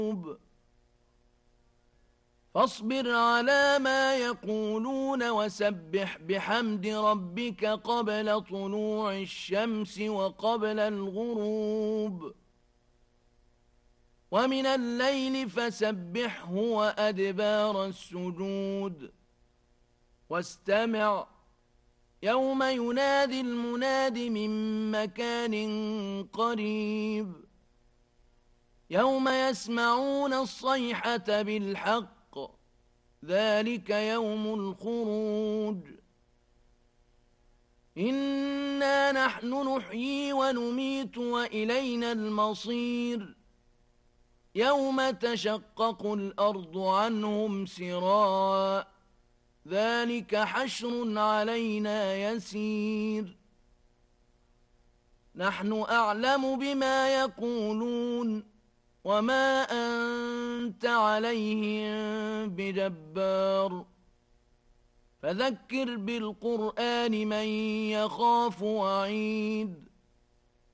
فاصبر على ما يقولون وسبح بحمد ربك قبل طلوع الشمس وقبل الغروب ومن الليل فسبحه وأدبار السجود واستمع يوم ينادي المناد من مكان قريب يوم يسمعون الصيحة بالحق ذلك يوم الخروج إنا نحن نحيي ونميت وإلينا المصير يوم تشقق الأرض عنهم سراء ذلك حشر علينا يسير نحن أعلم بما يقولون وما أنت عليهم بجبار فذكر بالقرآن من يخاف وعيد